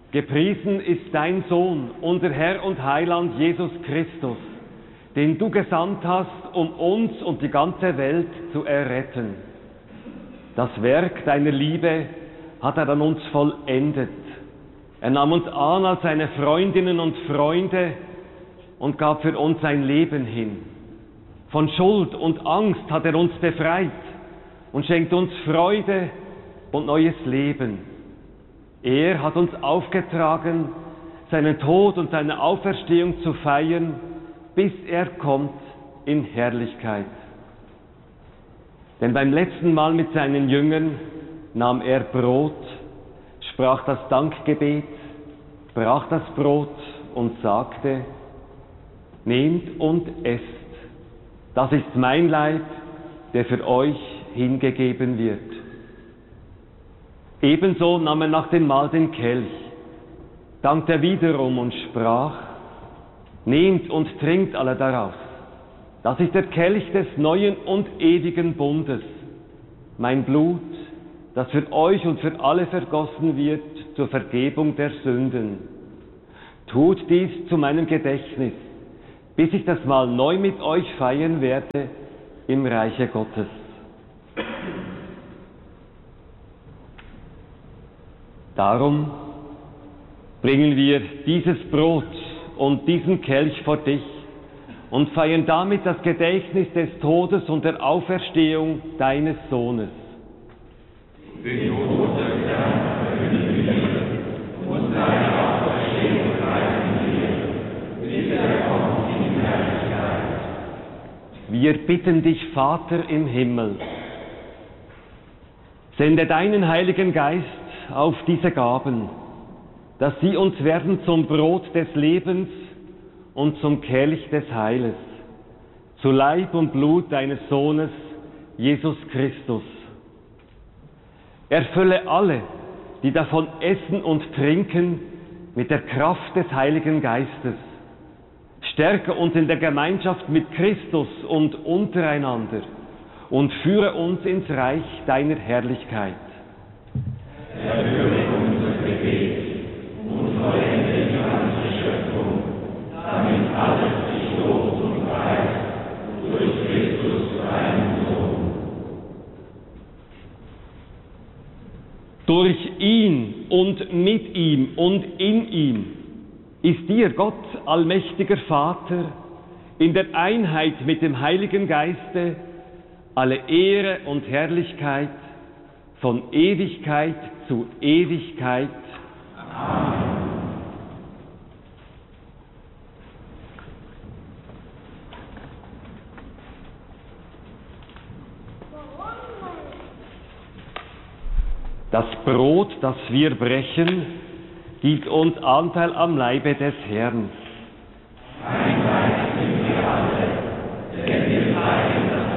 Gepriesen ist dein Sohn, unser Herr und Heiland Jesus Christus, den du gesandt hast, um uns und die ganze Welt zu erretten. Das Werk deiner Liebe hat er an uns vollendet. Er nahm uns an als seine Freundinnen und Freunde und gab für uns sein Leben hin. Von Schuld und Angst hat er uns befreit und schenkt uns Freude und neues Leben. Er hat uns aufgetragen, seinen Tod und seine Auferstehung zu feiern, bis er kommt in Herrlichkeit. Denn beim letzten Mal mit seinen Jüngern nahm er Brot, sprach das Dankgebet, brach das Brot und sagte: Nehmt und esst, das ist mein Leib, der für euch hingegeben wird. Ebenso nahm er nach dem Mahl den Kelch, dankte wiederum und sprach: Nehmt und trinkt alle daraus. Das ist der Kelch des neuen und ewigen Bundes, mein Blut, das für euch und für alle vergossen wird zur Vergebung der Sünden. Tut dies zu meinem Gedächtnis, bis ich das Mahl neu mit euch feiern werde im Reiche Gottes. Darum bringen wir dieses Brot und diesen Kelch vor dich und feiern damit das Gedächtnis des Todes und der Auferstehung deines Sohnes. Den Tod des Herrn verkünden wir und seine Auferstehung preisen wir, bis er kommt in Herrlichkeit. Wir bitten dich, Vater im Himmel, sende deinen Heiligen Geist auf diese Gaben, dass sie uns werden zum Brot des Lebens und zum Kelch des Heiles, zu Leib und Blut deines Sohnes, Jesus Christus. Erfülle alle, die davon essen und trinken, mit der Kraft des Heiligen Geistes. Stärke uns in der Gemeinschaft mit Christus und untereinander und führe uns ins Reich deiner Herrlichkeit. Erhöre unser Gebet und vollende die ganze Schöpfung, damit alles sich lobt und preist durch Christus, deinen Sohn. Durch ihn und mit ihm und in ihm ist dir, Gott, allmächtiger Vater, in der Einheit mit dem Heiligen Geiste alle Ehre und Herrlichkeit von Ewigkeit zu Ewigkeit. Amen. Das Brot, das wir brechen, gibt uns Anteil am Leibe des Herrn. Ein Leib sind wir alle, denn wir leiden das